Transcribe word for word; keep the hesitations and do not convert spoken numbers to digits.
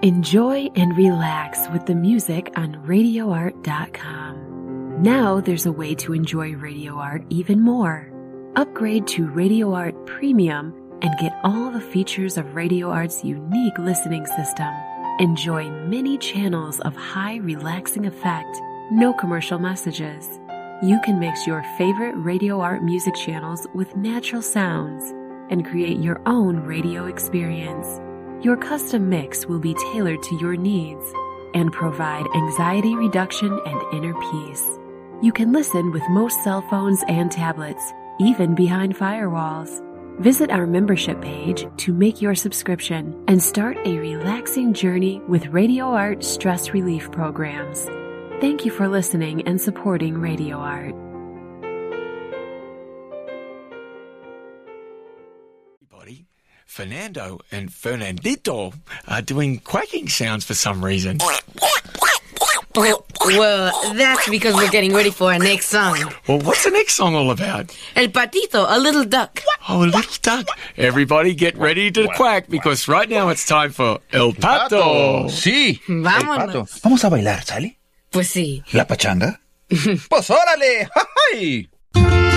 Enjoy and relax with the music on radio art dot com. Now there's a way to enjoy Radio Art even more. Upgrade to Radio Art Premium and get all the features of Radio Art's unique listening system. Enjoy many channels of high relaxing effect, no commercial messages. You can mix your favorite Radio Art music channels with natural sounds and create your own radio experience. Your custom mix will be tailored to your needs and provide anxiety reduction and inner peace. You can listen with most cell phones and tablets, even behind firewalls. Visit our membership page to make your subscription and start a relaxing journey with Radio Art stress relief programs. Thank you for listening and supporting Radio Art. Everybody, Fernando and Fernandito are doing quacking sounds for some reason. Well, that's because we're getting ready for our next song. Well, what's the next song all about? El Patito, a little duck. Oh, a little duck. Everybody get ready to quack because right now it's time for El Pato. Sí, Vámonos. El Pato. Vamos a bailar, ¿sale? Pues sí. ¿La pachanga? Pues órale. ¡Ay!